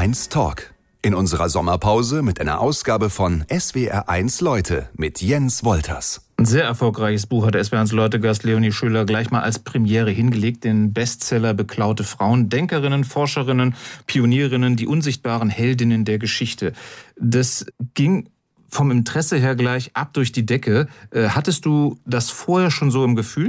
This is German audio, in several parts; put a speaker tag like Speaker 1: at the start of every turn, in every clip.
Speaker 1: SWR1 Talk. In unserer Sommerpause mit einer Ausgabe von SWR1 Leute mit Jens Wolters.
Speaker 2: Ein sehr erfolgreiches Buch hat der SWR1 Leute-Gast Leonie Schüller gleich mal als Premiere hingelegt. Den Bestseller Beklaute Frauen, Denkerinnen, Forscherinnen, Pionierinnen, die unsichtbaren Heldinnen der Geschichte. Das ging vom Interesse her gleich ab durch die Decke. Hattest du das vorher schon so im Gefühl?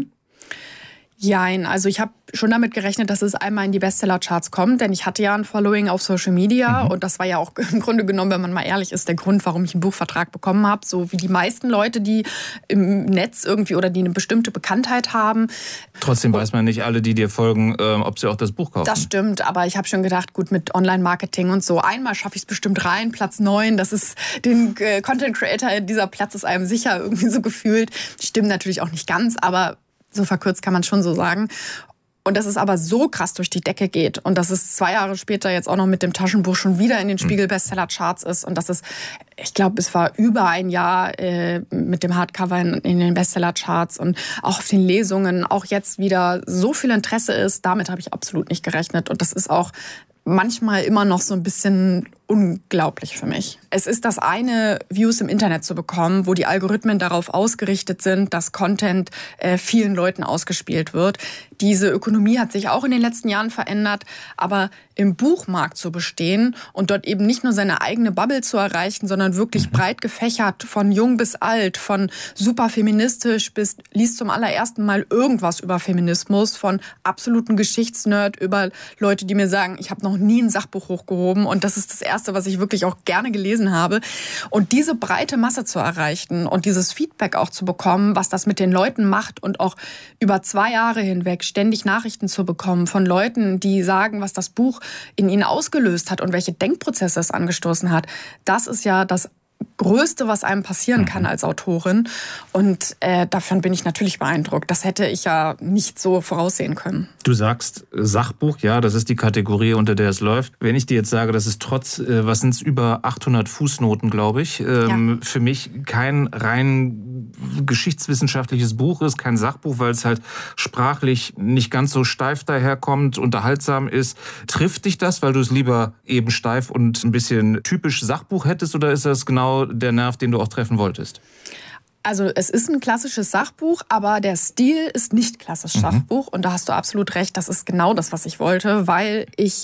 Speaker 3: Jein, also ich habe schon damit gerechnet, dass es einmal in die Bestseller-Charts kommt, denn ich hatte ja ein Following auf Social Media und das war ja auch im Grunde genommen, wenn man mal ehrlich ist, der Grund, warum ich einen Buchvertrag bekommen habe, so wie die meisten Leute, die im Netz irgendwie oder die eine bestimmte Bekanntheit haben.
Speaker 2: Trotzdem weiß man nicht, alle, die dir folgen, ob sie auch das Buch kaufen.
Speaker 3: Das stimmt, aber ich habe schon gedacht, gut, mit Online-Marketing und so, einmal schaffe ich es bestimmt rein, Platz 9, das ist den Content-Creator, dieser Platz ist einem sicher irgendwie so gefühlt. Stimmt natürlich auch nicht ganz, aber so verkürzt kann man schon so sagen. Und dass es aber so krass durch die Decke geht und dass es 2 Jahre später jetzt auch noch mit dem Taschenbuch schon wieder in den Spiegel-Bestseller-Charts ist und dass es, ich glaube, es war über ein Jahr mit dem Hardcover in den Bestseller-Charts und auch auf den Lesungen auch jetzt wieder so viel Interesse ist, damit habe ich absolut nicht gerechnet. Und das ist auch manchmal immer noch so ein bisschen unglaublich für mich. Es ist das eine, Views im Internet zu bekommen, wo die Algorithmen darauf ausgerichtet sind, dass Content vielen Leuten ausgespielt wird. Diese Ökonomie hat sich auch in den letzten Jahren verändert, aber im Buchmarkt zu bestehen und dort eben nicht nur seine eigene Bubble zu erreichen, sondern wirklich breit gefächert, von jung bis alt, von super feministisch bis liest zum allerersten Mal irgendwas über Feminismus, von absoluten Geschichtsnerd über Leute, die mir sagen, ich habe noch nie ein Sachbuch hochgehoben und das ist das Erste, was ich wirklich auch gerne gelesen habe. Und diese breite Masse zu erreichen und dieses Feedback auch zu bekommen, was das mit den Leuten macht und auch über 2 Jahre hinweg ständig Nachrichten zu bekommen von Leuten, die sagen, was das Buch in ihnen ausgelöst hat und welche Denkprozesse es angestoßen hat, das ist ja das Größte, was einem passieren kann als Autorin. Und davon bin ich natürlich beeindruckt. Das hätte ich ja nicht so voraussehen können.
Speaker 2: Du sagst Sachbuch, ja, das ist die Kategorie, unter der es läuft. Wenn ich dir jetzt sage, das ist trotz, was sind es, über 800 Fußnoten, glaube ich, für mich kein rein geschichtswissenschaftliches Buch ist, kein Sachbuch, weil es halt sprachlich nicht ganz so steif daherkommt, unterhaltsam ist. Trifft dich das, weil du es lieber eben steif und ein bisschen typisch Sachbuch hättest, oder ist das genau der Nerv, den du auch treffen wolltest?
Speaker 3: Also es ist ein klassisches Sachbuch, aber der Stil ist nicht klassisch Sachbuch. Und da hast du absolut recht, das ist genau das, was ich wollte, weil ich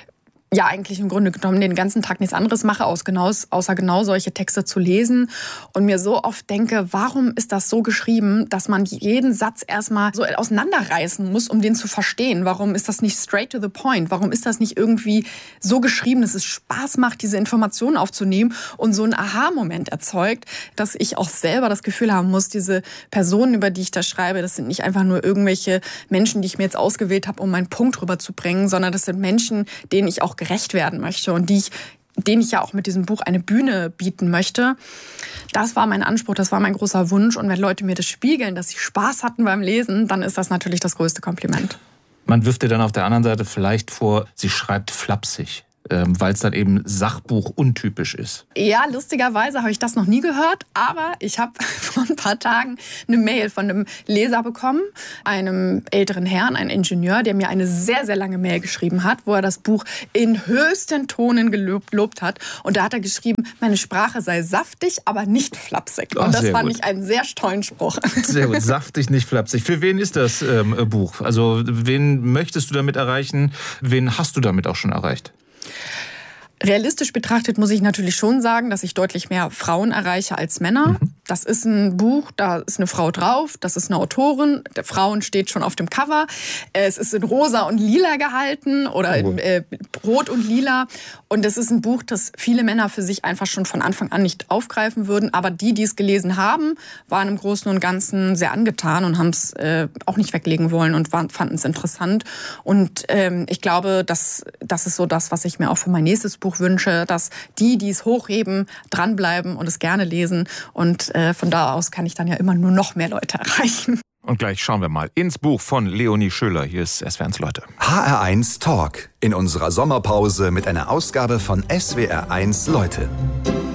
Speaker 3: ja eigentlich im Grunde genommen den ganzen Tag nichts anderes mache, außer genau solche Texte zu lesen und mir so oft denke, warum ist das so geschrieben, dass man jeden Satz erstmal so auseinanderreißen muss, um den zu verstehen? Warum ist das nicht straight to the point? Warum ist das nicht irgendwie so geschrieben, dass es Spaß macht, diese Informationen aufzunehmen und so einen Aha-Moment erzeugt, dass ich auch selber das Gefühl haben muss, diese Personen, über die ich da schreibe, das sind nicht einfach nur irgendwelche Menschen, die ich mir jetzt ausgewählt habe, um meinen Punkt rüberzubringen, sondern das sind Menschen, denen ich auch gerecht werden möchte und denen ich ja auch mit diesem Buch eine Bühne bieten möchte. Das war mein Anspruch, das war mein großer Wunsch. Und wenn Leute mir das spiegeln, dass sie Spaß hatten beim Lesen, dann ist das natürlich das größte Kompliment.
Speaker 2: Man wirft dir dann auf der anderen Seite vielleicht vor, sie schreibt flapsig, weil es dann eben Sachbuch untypisch ist.
Speaker 3: Ja, lustigerweise habe ich das noch nie gehört, aber ich habe vor ein paar Tagen eine Mail von einem Leser bekommen, einem älteren Herrn, einem Ingenieur, der mir eine sehr, sehr lange Mail geschrieben hat, wo er das Buch in höchsten Tonen gelobt hat. Und da hat er geschrieben, meine Sprache sei saftig, aber nicht flapsig. Und das fand ich einen sehr tollen Spruch.
Speaker 2: Sehr gut, saftig, nicht flapsig. Für wen ist das Buch? Also wen möchtest du damit erreichen? Wen hast du damit auch schon erreicht?
Speaker 3: Realistisch betrachtet muss ich natürlich schon sagen, dass ich deutlich mehr Frauen erreiche als Männer. Das ist ein Buch, da ist eine Frau drauf, das ist eine Autorin, der Frauen steht schon auf dem Cover. Es ist in rosa und lila gehalten oder in rot und lila. Und es ist ein Buch, das viele Männer für sich einfach schon von Anfang an nicht aufgreifen würden. Aber die es gelesen haben, waren im Großen und Ganzen sehr angetan und haben es auch nicht weglegen wollen und fanden es interessant. Und ich glaube, das ist so das, was ich mir auch für mein nächstes Buch wünsche, dass die es hochheben, dranbleiben und es gerne lesen. Und von da aus kann ich dann ja immer nur noch mehr Leute erreichen.
Speaker 2: Und gleich schauen wir mal ins Buch von Leonie Schüller. Hier ist SWR1 Leute.
Speaker 1: HR1 Talk. In unserer Sommerpause mit einer Ausgabe von SWR1 Leute.